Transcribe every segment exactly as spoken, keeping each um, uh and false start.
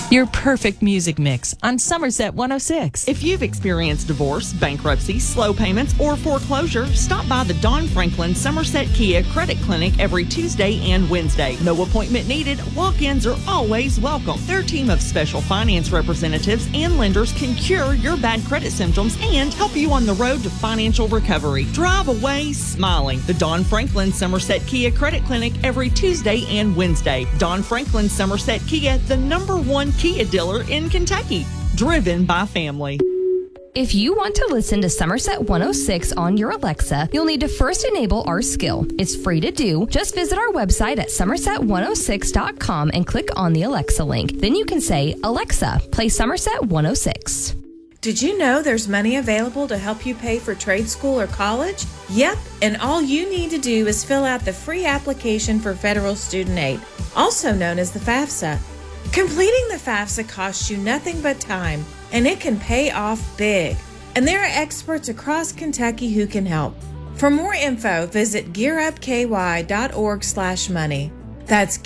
Your perfect music mix on Somerset one oh six. If you've experienced divorce, bankruptcy, slow payments, or foreclosure, stop by the Don Franklin Somerset Kia Credit Clinic every Tuesday and Wednesday. No appointment needed. Walk-ins are always welcome. Their team of special finance representatives and lenders can cure your bad credit symptoms and help you on the road to financial recovery. Drive away smiling. The Don Franklin Somerset Kia Credit Clinic every Tuesday and Wednesday. Don Franklin Somerset Kia, the number one Kia dealer in Kentucky, driven by family. If you want to listen to Somerset one oh six on your Alexa, you'll need to first enable our skill. It's free to do. Just visit our website at somerset one oh six dot com and click on the Alexa link. Then you can say, Alexa, play Somerset one oh six. Did you know there's money available to help you pay for trade school or college? Yep, and all you need to do is fill out the free application for federal student aid, also known as the FAFSA. Completing the FAFSA costs you nothing but time, and it can pay off big. And there are experts across Kentucky who can help. For more info, visit gearupky.org slash money. That's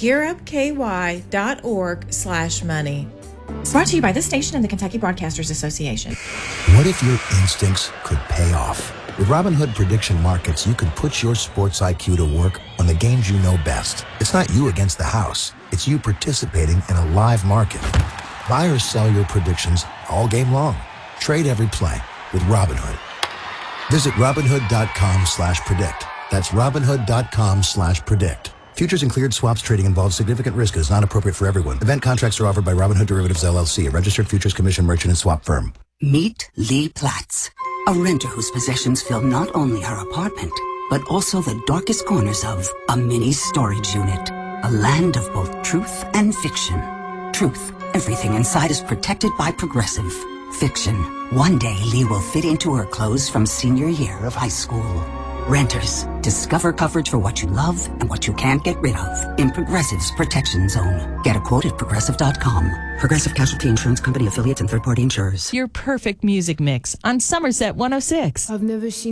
gearupky.org slash money. Brought to you by this station and the Kentucky Broadcasters Association. What if your instincts could pay off? With Robinhood Prediction Markets, you can put your sports I Q to work on the games you know best. It's not you against the house. It's you participating in a live market. Buy or sell your predictions all game long. Trade every play with Robinhood. Visit Robinhood.com slash predict. That's Robinhood.com slash predict. Futures and cleared swaps trading involves significant risk and is not appropriate for everyone. Event contracts are offered by Robinhood Derivatives, L L C, a registered futures commission merchant and swap firm. Meet Lee Platts, a renter whose possessions fill not only her apartment, but also the darkest corners of a mini storage unit. A land of both truth and fiction. Truth, everything inside is protected by Progressive. Fiction, one day Lee will fit into her clothes from senior year of high school. Renters, discover coverage for what you love and what you can't get rid of in Progressive's Protection Zone. Get a quote at progressive dot com. Progressive Casualty Insurance Company affiliates and third-party insurers. Your perfect music mix on Somerset one oh six. I've never seen